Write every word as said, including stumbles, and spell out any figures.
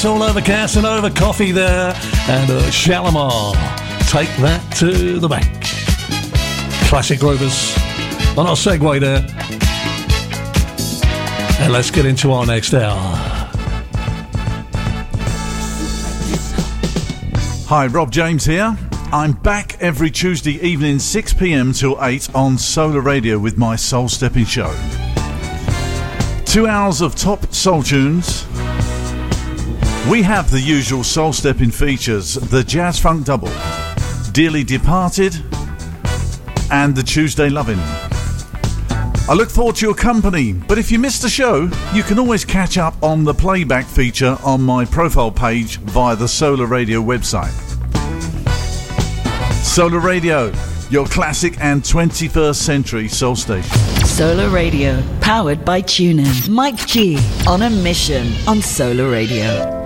That's all over Casanova Coffee there. And uh, Shalimar, Take That to the Bank. Classic Rovers on our segue there. And let's get into our next hour. Hi, Rob James here. I'm back every Tuesday evening, six p.m. till eight on Solar Radio with my Soul Stepping Show. Two hours of top soul tunes. We have the usual soul stepping features, the Jazz Funk Double, Dearly Departed, and the Tuesday Lovin'. I look forward to your company, but if you missed the show, you can always catch up on the playback feature on my profile page via the Solar Radio website. Solar Radio, your classic and twenty-first century soul station. Solar Radio, powered by TuneIn. Mike G on a mission on Solar Radio.